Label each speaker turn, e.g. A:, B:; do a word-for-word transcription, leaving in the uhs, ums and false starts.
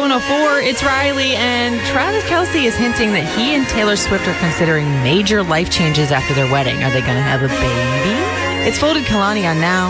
A: one oh four, it's Riley, and Travis Kelce is hinting that he and Taylor Swift are considering major life changes after their wedding. Are they going to have a baby? It's Folded Kalani on Now.